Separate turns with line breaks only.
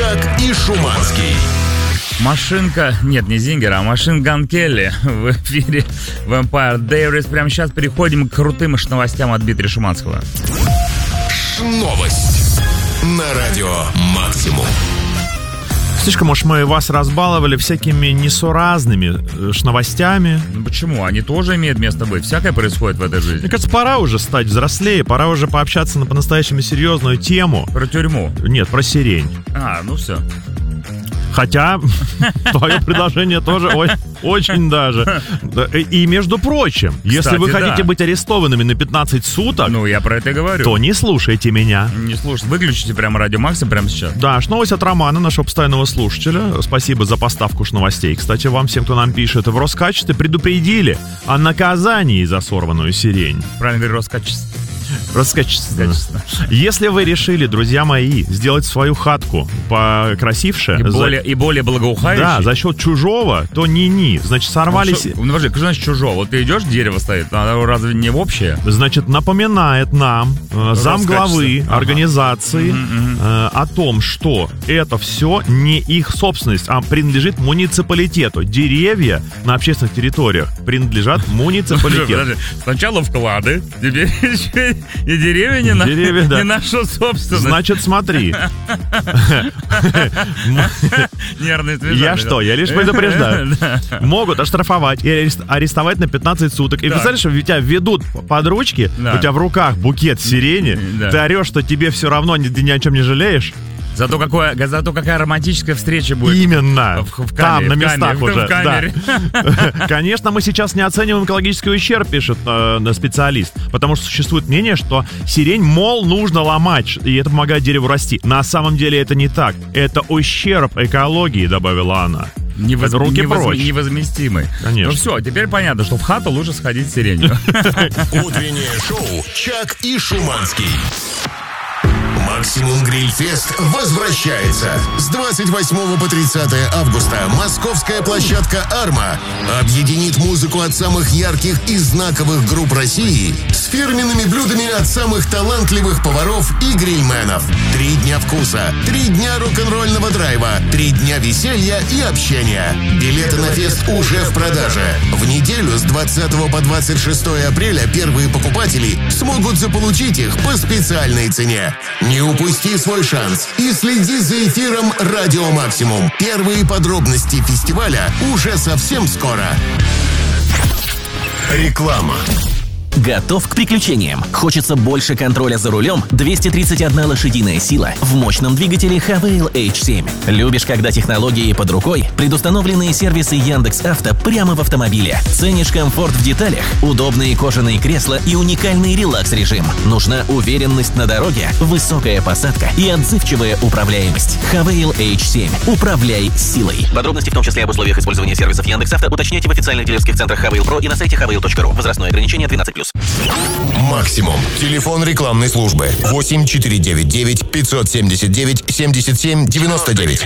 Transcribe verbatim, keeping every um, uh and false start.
Чак и Шуманский.
Машинка, нет, не Зингер, а Машин Ган Келли в эфире Vampire Diaries. Прямо сейчас переходим к крутым новостям от Дмитрия Шуманского.
Новость на радио Максимум.
Слишком уж мы вас разбаловали всякими несуразными новостями.
Ну почему? Они тоже имеют место быть. Всякое происходит в этой жизни.
Мне кажется, пора уже стать взрослее, пора уже пообщаться на по-настоящему серьезную тему.
Про тюрьму?
Нет, про сирень.
А, ну все.
Хотя, твое предложение тоже очень даже. И, между прочим,
Кстати,
если вы хотите
да.
быть арестованными на пятнадцать суток,
ну, я про это и говорю.
То не слушайте меня.
Не слушайте. Выключите прямо радио Максим прямо сейчас.
Да, новость от Романа, нашего постоянного слушателя. Спасибо за поставку новостей. Кстати, вам всем, кто нам пишет. В Роскачестве предупредили о наказании за сорванную сирень.
Правильно говорю, Роскачество.
Роскачественно. Если вы решили, друзья мои, сделать свою хатку покрасивше
и более,
за...
и более благоухающей,
да, за счет чужого, то не-не. Значит, сорвались...
Ну, ну, подожди, что значит чужого? Вот ты идешь, дерево стоит, оно разве не общее?
Значит, напоминает нам э, замглавы ага. организации
угу,
э, о том, что это все не их собственность, а принадлежит муниципалитету. Деревья на общественных территориях принадлежат муниципалитету.
Сначала вклады, теперь и деревья не,
деревья,
на,
да.
не наша собственность.
Значит, смотри.
Нервный движок.
Я что? Я лишь предупреждаю. Могут оштрафовать и арестовать на пятнадцать суток. И представляешь, что тебя ведут под ручки, у тебя в руках букет сирени, ты орешь, что тебе все равно, ты ни о чем не жалеешь.
Зато, какое, зато какая романтическая встреча будет.
Именно.
В, в камере,
там, на
в
местах
камере,
уже.
В камере.
Да. Конечно, мы сейчас не оцениваем экологический ущерб, пишет э, специалист. Потому что существует мнение, что сирень, мол, нужно ломать, и это помогает дереву расти. На самом деле это не так. Это ущерб экологии, добавила она.
Невоз...
Руки
невоз...
прочь.
Невозместимый.
Конечно.
Ну все, теперь понятно, что в хату лучше сходить с сиренью.
Утреннее шоу «Чак и Шуманский». Максимум Гриль-фест возвращается. С двадцать восьмого по тридцатое августа московская площадка «Арма» объединит музыку от самых ярких и знаковых групп России с фирменными блюдами от самых талантливых поваров и грильменов. Три дня вкуса, три дня рок-н-ролльного драйва, три дня веселья и общения. Билеты на фест уже в продаже. В неделю с двадцатого по двадцать шестое апреля первые покупатели смогут заполучить их по специальной цене. Не упусти свой шанс и следи за эфиром «Радио Максимум». Первые подробности фестиваля уже совсем скоро. Реклама.
Готов к приключениям? Хочется больше контроля за рулем? двести тридцать одна лошадиная сила в мощном двигателе Хавейл эйч семь. Любишь, когда технологии под рукой? Предустановленные сервисы Яндекс.Авто прямо в автомобиле. Ценишь комфорт в деталях? Удобные кожаные кресла и уникальный релакс-режим. Нужна уверенность на дороге, высокая посадка и отзывчивая управляемость. Хавейл эйч семь. Управляй силой. Подробности, в том числе об условиях использования сервисов Яндекс.Авто, уточняйте в официальных дилерских центрах Хавейл Про и на сайте хавейл точка ру. Возрастное ограничение двенадцать плюс.
Максимум. Телефон рекламной службы восемь четыре девять девять пятьсот семьдесят девять семьдесят семь девяносто девять.